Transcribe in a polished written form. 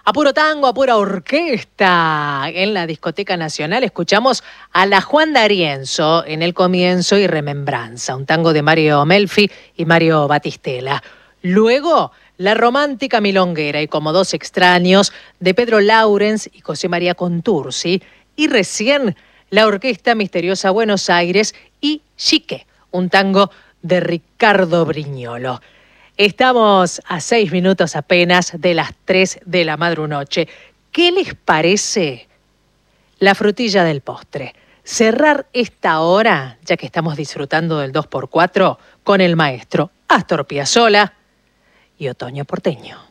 A puro tango, a pura orquesta. En la Discoteca Nacional escuchamos a la Juan D'Arienzo en El Comienzo y Remembranza, un tango de Mario Melfi y Mario Batistela. Luego, La Romántica Milonguera y Como dos extraños de Pedro Laurens y José María Contursi. Y recién, la Orquesta Misteriosa Buenos Aires y Chique, un tango de Ricardo Brignolo. Estamos a 6 minutos apenas de las 3 de la madrunoche. ¿Qué les parece la frutilla del postre? Cerrar esta hora, ya que estamos disfrutando del 2x4, con el maestro Astor Piazzolla y Otoño Porteño.